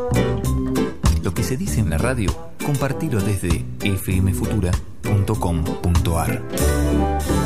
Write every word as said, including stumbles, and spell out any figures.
Lo que se dice en la radio, compartilo desde f m futura punto com punto a r.